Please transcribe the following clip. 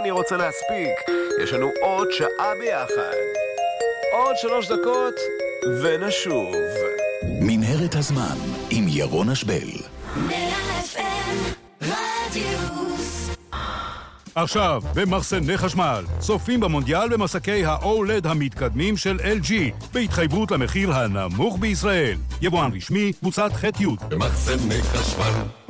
אני רוצה להספיק. יש לנו עוד שעה ביחד. עוד 3 דקות ונשוב. מנהרת הזמן עם ירון אשבל. 100 FM רדיוס. עכשיו, במחסני חשמל, צופים במונדיאל במסקי ה-OLED המתקדמים של LG, בהתחייבות למחיר הנמוך בישראל. יבואן רשמי, קבוצת ח'-י'. במחסני חשמל